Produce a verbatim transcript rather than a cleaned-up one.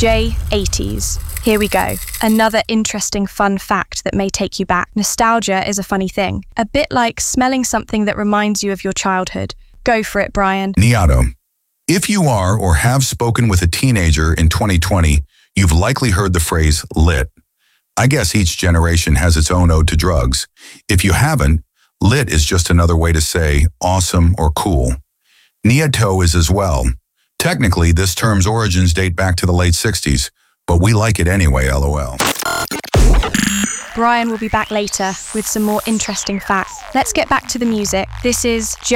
J eighties. Here we go. Another interesting fun fact that may take you back. Nostalgia is a funny thing. A bit like smelling something that reminds you of your childhood. Go for it, Brian. Niato. If you are or have spoken with a teenager in twenty twenty, you've likely heard the phrase lit. I guess each generation has its own ode to drugs. If you haven't, lit is just another way to say awesome or cool. Niato is as well. Technically, this term's origins date back to the late sixties, but we like it anyway, lol. Brian will be back later with some more interesting facts. Let's get back to the music. This is